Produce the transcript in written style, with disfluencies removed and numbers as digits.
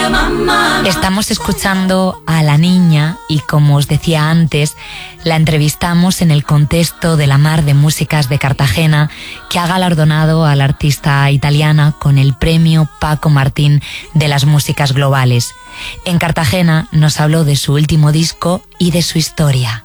Estamos escuchando a La Niña y, como os decía antes, la entrevistamos en el contexto de la Mar de Músicas de Cartagena, que ha galardonado a la artista italiana con el premio Paco Martín de las músicas globales. En Cartagena nos habló de su último disco y de su historia.